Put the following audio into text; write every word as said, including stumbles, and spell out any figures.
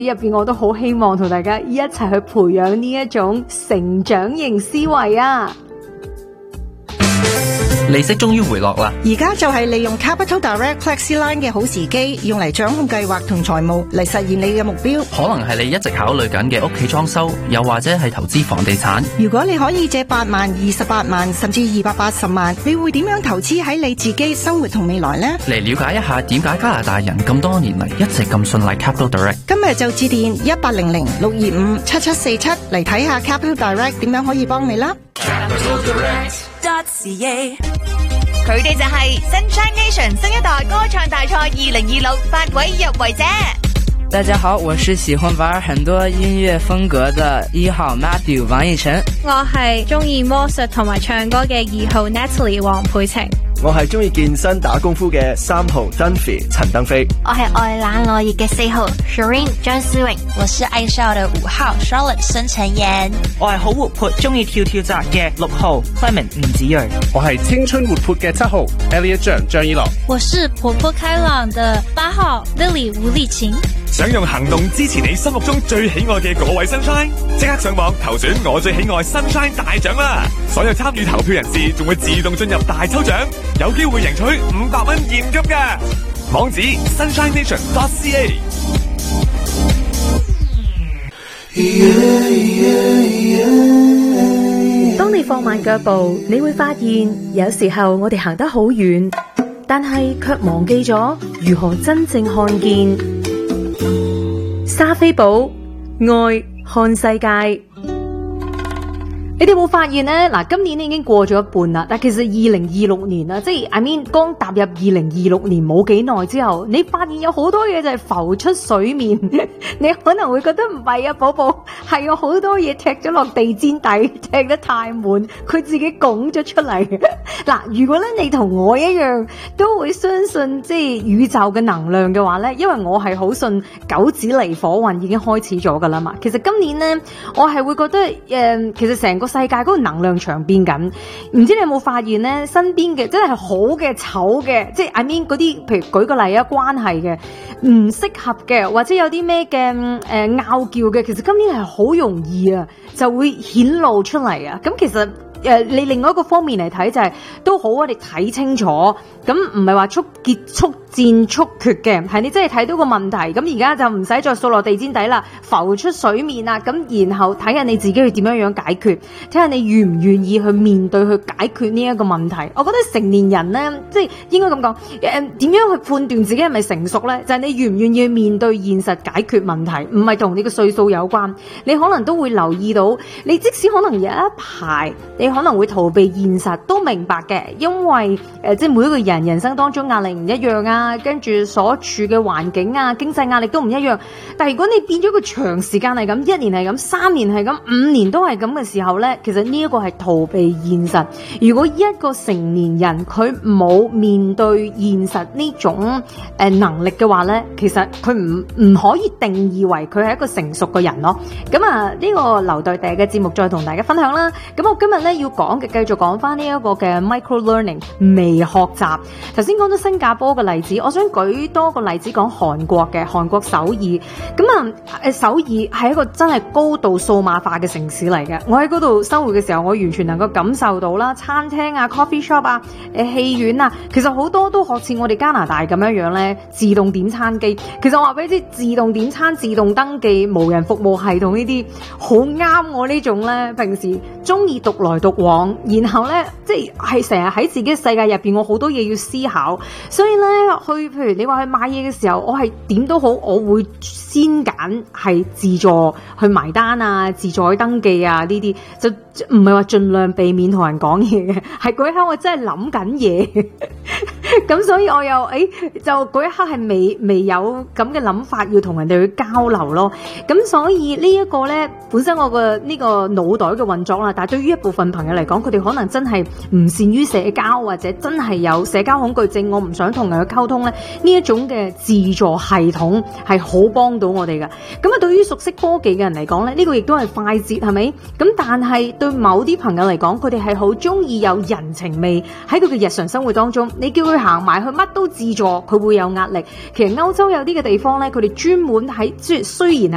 入邊我都好希望同大家一齊去培養呢一種成長型思維啊！ 利息終於回落啦， 而家就係利用 Capital Direct FlexiLine 嘅好時機，用嚟掌控計劃同財務嚟實現你嘅目標。 可能係你一直考慮緊嘅屋企裝修，又或者係投資房地產。 如果你可以借八萬、二十八萬甚至二百八十萬，你會點樣投資喺你自己生活同未來呢？ 嚟了解一下點解加拿大人咁多年嚟一直咁信賴 Capital Direct。 今日就致電一八零零六二五七七四七嚟睇下 Capital Direct 點樣可以幫你啦。 佢哋就係 Sunshine Nation 新一代歌唱大賽二零二六八位入圍者。 大家好，我是喜歡玩很多音樂風格的一號 Matthew 王奕晨。 我係中意魔術同埋唱歌嘅二號 Natalie 黃佩晴。 我係中意健身打功夫嘅三號 Dunphy 陳登飛。 我係愛冷愛熱嘅四號 Shireen 張思穎。 我是愛笑的五號 Charlotte 孫晨妍。 我係好活潑中意跳跳紮嘅六號 Clement 吳子睿。 我係青春活潑嘅七號 Elliot 張張依樂。 我是活潑開朗的八號 Lily 吳麗琴。 想用行動支持你心目中最喜愛嘅嗰位 Sunshine， 即刻上網投選我最喜愛 Sunshine 大獎啦！所有參與投票人士仲會自動進入大抽獎，有機會贏取五百蚊現金㗎。網址 sunshine nation dot c a。 當你放慢腳步，你會發現有時候我哋行得好遠，但係卻忘記咗如何真正看見。莎菲寶愛看世界。你哋有冇發現呢？嗱，今年已經過咗一半啦，但其實二零二六年啦，即係 I mean 剛踏入二零二六年冇幾耐之後，你發現有好多嘢就係浮出水面。你可能會覺得唔係啊，寶寶係有好多嘢踢咗落地氈底，踢得太滿，佢自己拱咗出嚟。嗱，如果咧你同我一樣都會相信即係宇宙嘅能量嘅話咧，因為我係好信九子離火運已經開始咗噶啦嘛。其實今年咧，我係會覺得誒、呃，其實成個世界嗰個能量場變緊，唔知你有冇發現咧？身邊嘅真係好嘅、醜嘅，即係 I mean 嗰啲，譬如舉個例啊，關係嘅唔適合嘅，或者有啲咩嘅誒拗撬嘅，其實今年係好容易啊，就會顯露出嚟啊。咁其實。誒、呃，你另外一個方面嚟睇就係、是、都好，我哋睇清楚，咁唔係話速結速戰速決嘅，係你真係睇到個問題，咁而家就唔使再掃落地氈底啦，浮出水面啦，咁然後睇下你自己去點樣樣解決，睇下你願唔願意去面對去解決呢一個問題。我覺得成年人呢，即係應該咁講，誒、呃，點樣去判斷自己係咪成熟呢？就係、是、你願唔願意去面對現實解決問題，唔係同你嘅歲數有關。你可能都會留意到，你即使可能有一排你可能會逃避現實，都明白嘅，因為誒、呃，即係每一個人人生當中壓力唔一樣啊，跟住所處嘅環境啊，經濟壓力都唔一樣。但係如果你變咗個長時間係咁，一年係咁，三年係咁，五年都係咁嘅時候呢，其實呢一個係逃避現實。如果一個成年人佢冇面對現實呢種誒、呃、能力嘅話呢，其實佢唔唔可以定義為佢係一個成熟嘅人咯。咁啊，呢、這個留待第日嘅節目再同大家分享啦。咁我今日呢要講嘅，繼續講翻呢一個嘅 micro learning 微學習。頭先講咗新加坡嘅例子，我想舉多個例子講韓國嘅，韓國首爾。咁啊，誒首爾係一個真係高度數碼化嘅城市嚟嘅。我喺嗰度生活嘅時候，我完全能夠感受到啦，餐廳啊、coffee shop 啊、誒戲院啊，其實好多都學似我哋加拿大咁樣樣咧，自動點餐機。其實我話俾你知，自動點餐、自動登記、無人服務系統呢啲，好啱我呢種咧，平時中意獨來獨往。然後咧，即係成日喺自己世界入邊，我好多嘢要思考，所以咧去，譬如你話去買嘢嘅時候，我係點都好，我會先揀係自助去埋單啊，自助去登記啊，呢啲就唔係話盡量避免同人講嘢嘅，係嗰一刻我真係諗緊嘢，咁所以我又誒、哎、就嗰一刻係未未有咁嘅諗法要同人哋去交流咯，咁所以呢一個咧本身我個呢個腦袋嘅運作啦，但係對於一部分朋友嚟講，佢哋可能真係唔善於社交，或者真係有社交恐懼症，我唔想同人去溝通咧，呢一種嘅自助系統係好幫到我哋噶。咁啊，對於熟悉科技嘅人嚟講咧，呢個亦都係快捷，係咪？咁但係對某啲朋友嚟講，佢哋係好中意有人情味喺佢嘅日常生活當中。你叫佢行埋去乜都自助，佢會有壓力。其實歐洲有啲嘅地方咧，佢哋專門喺即係雖然